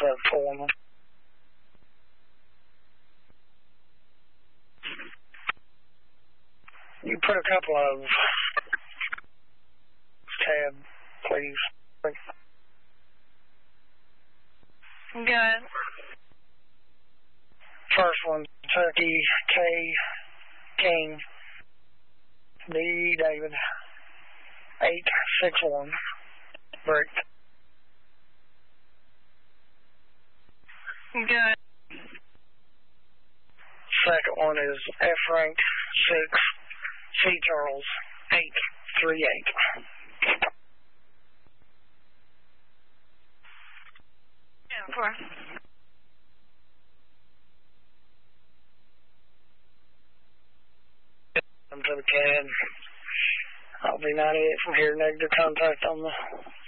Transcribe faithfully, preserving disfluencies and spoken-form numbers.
work for them. You put a couple of tab, please. Good. First one, Kentucky, K, King, D, David, eight six one, Brick. Good. Second one is F rank six, C Charles, eight three eight. Yeah, four. I'm to the C A D. I'll be ninety-eight from here, negative contact on the